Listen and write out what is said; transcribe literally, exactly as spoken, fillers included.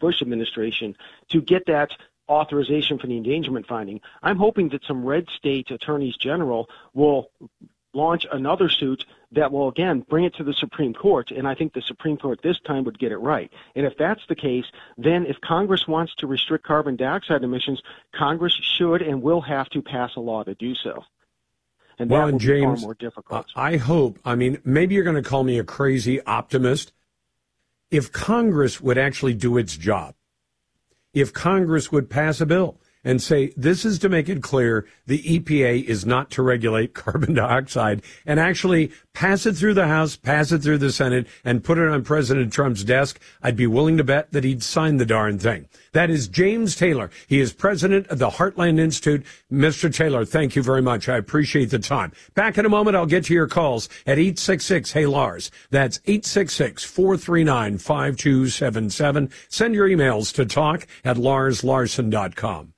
Bush administration to get that authorization for the endangerment finding. I'm hoping that some red state attorneys general will launch another suit that will, again, bring it to the Supreme Court, and I think the Supreme Court this time would get it right. And if that's the case, then if Congress wants to restrict carbon dioxide emissions, Congress should and will have to pass a law to do so. And well, that will James, be far more difficult. I hope, I mean, maybe you're going to call me a crazy optimist. If Congress would actually do its job, if Congress would pass a bill and say, this is to make it clear the E P A is not to regulate carbon dioxide, and actually pass it through the House, pass it through the Senate, and put it on President Trump's desk, I'd be willing to bet that he'd sign the darn thing. That is James Taylor. He is president of the Heartland Institute. Mister Taylor, thank you very much. I appreciate the time. Back in a moment, I'll get to your calls at eight six six, hey Lars. That's eight six six, four three nine, five two seven seven. Send your emails to talk at lars larson dot com.